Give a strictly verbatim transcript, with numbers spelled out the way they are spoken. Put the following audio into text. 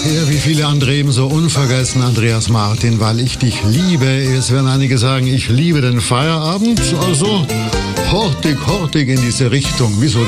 Ja, wie viele andere ebenso unvergessen, Andreas Martin, weil ich dich liebe. Jetzt werden einige sagen, ich liebe den Feierabend. Also hortig, hortig in diese Richtung. Wieso